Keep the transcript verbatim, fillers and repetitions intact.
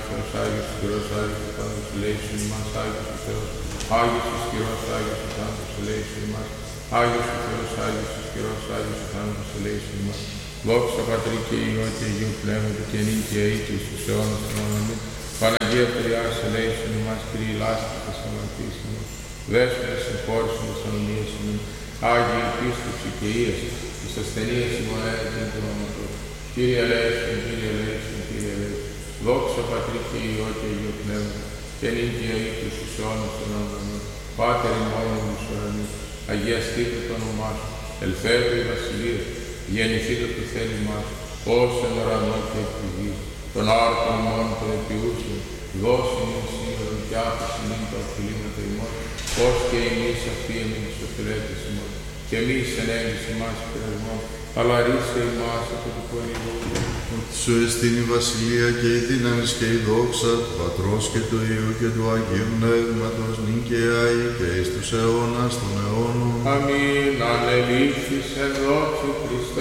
Θεός, Άγιος Ισχυρός, Άγιος ο Θάνατος, ελέησον ημάς, Άγιος ο Θεός, Άγιος Ισχυρός, Άγιος ο Θάνατος, ελέησον ημάς, Άγιος ο Θεός, Άγιος Ισχυρός, Άγιος ο Θάνατος, ελέησον ημάς. Δόξα Πατρί και Υιό και Αγίου Πνεύματος και νυν και αεί και εις τους αιώνας των αιώνων. Παναγία Τριάς, ελέησον ημάς, Κύριε λάστιχος αμαρτίας ημών. Δέσποτε συγχώρησον τις ανομίες ημών. Άγιοι πίστεψη και ίας, της ασθενείας ημών έρχεται του όνοματος. Κύριε ελέησον, Κύριε ελέησον, Κύριε ελέησον. Δόξα Πατρί και Υιό και Αγίου Πνεύματος και νυν και αεί και εις τους αιώνας των αιώνων. Πάτερ ημών εις τους ουρανούς, αγιαστείτε το όνομά σου, ελθέτω η βασιλεία σου, γεννηθείτε το θέλημά σου, ως εν ουρανό και επί τη γης. Των άρτων ημών των επιούσεων, δώσε ημών σήμερα και άφησε ημών τα οφειλήματα ημών, ως και εμείς αυτοί εμείς τους οφειλέτες ημών. Και εμείς ενέγγις ημάς πειρασμών, αλλά ρίσε ημάς από το πονηρό. Ότι σου εστίν η βασιλεία και η δύναμις και η δόξα του Πατρός και του Υιού και του Αγίου Πνεύματος νυν και αεί και εις τους αιώνας των αιώνων. Αμήν. Ανελήφθης εν δόξου Χριστέ.